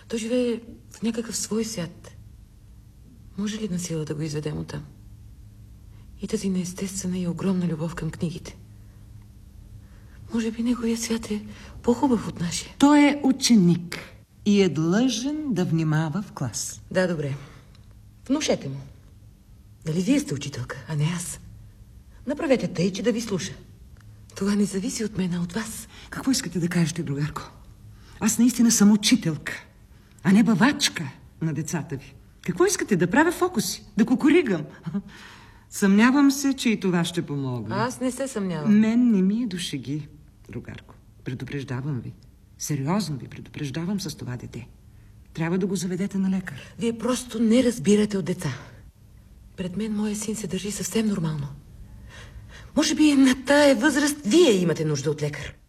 Той живее в някакъв свой свят. Може ли насила да го изведем оттам? И тази неестествена и огромна любов към книгите. Може би неговия свят е по-хубав от нашия. Той е ученик и е длъжен да внимава в клас. Да, добре. Внушете му. Нали вие сте учителка, а не аз? Направете тъй, че да ви слуша. Това не зависи от мен, а от вас. Какво искате да кажете, другарко? Аз наистина съм учителка, а не бавачка на децата ви. Какво искате да правя фокуси? Да кукуригам? Съмнявам се, че и това ще помогне. Аз не се съмнявам. Мен не ми е до шеги, другарко. Предупреждавам ви. Сериозно ви предупреждавам с това дете. Трябва да го заведете на лекар. Вие просто не разбирате от деца. Пред мен моя син се държи съвсем нормално. Може би на тая възраст вие имате нужда от лекар.